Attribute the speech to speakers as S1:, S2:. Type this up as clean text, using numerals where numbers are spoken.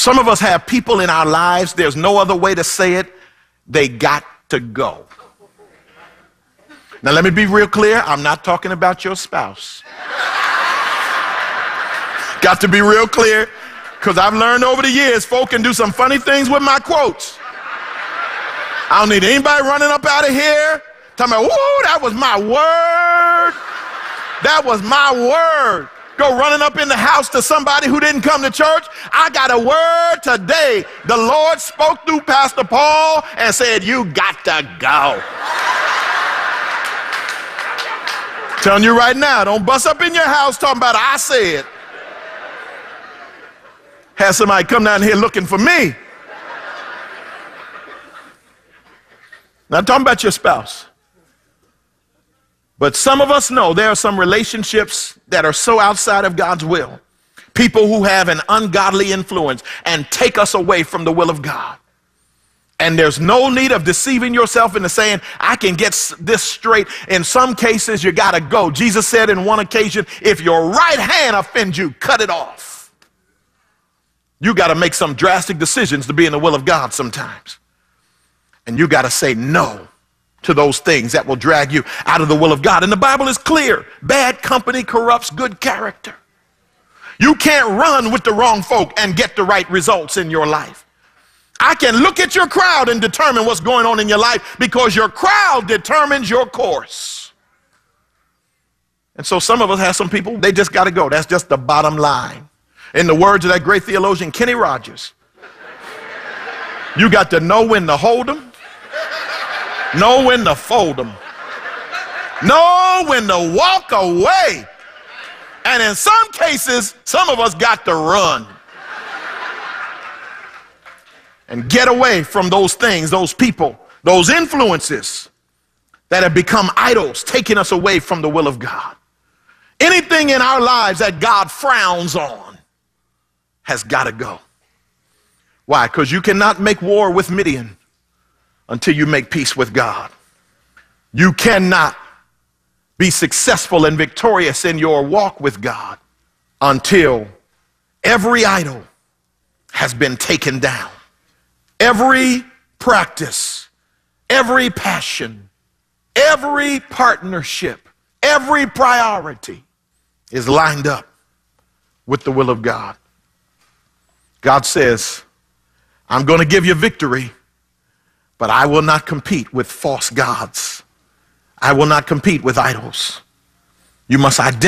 S1: Some of us have people in our lives, there's no other way to say it, they got to go. Now let me be real clear, I'm not talking about your spouse. Got to be real clear, because I've learned over the years, folk can do some funny things with my quotes. I don't need anybody running up out of here talking about, whoa, that was my word. That was my word. Go running up in the house to somebody who didn't come to church. I got a word today. The Lord spoke through Pastor Paul and said, you got to go. Telling you right now, don't bust up in your house talking about I said. Have somebody come down here looking for me. Not talking about your spouse. But some of us know there are some relationships that are so outside of God's will. People who have an ungodly influence and take us away from the will of God. And there's no need of deceiving yourself into saying, I can get this straight. In some cases, you got to go. Jesus said in one occasion, if your right hand offends you, cut it off. You got to make some drastic decisions to be in the will of God sometimes. And you got to say no to those things that will drag you out of the will of God. And the Bible is clear. Bad company corrupts good character. You can't run with the wrong folk and get the right results in your life. I can look at your crowd and determine what's going on in your life because your crowd determines your course. And so some of us have some people, they just got to go. That's just the bottom line. In the words of that great theologian, Kenny Rogers, you got to know when to hold them, know when to fold them, know when to walk away. And in some cases, some of us got to run. And get away from those things, those people, those influences that have become idols, taking us away from the will of God. Anything in our lives that God frowns on has got to go. Why? Because you cannot make war with Midian until you make peace with God. You cannot be successful and victorious in your walk with God until every idol has been taken down. Every practice, every passion, every partnership, every priority is lined up with the will of God. God says, I'm going to give you victory, but I will not compete with false gods. I will not compete with idols. You must identify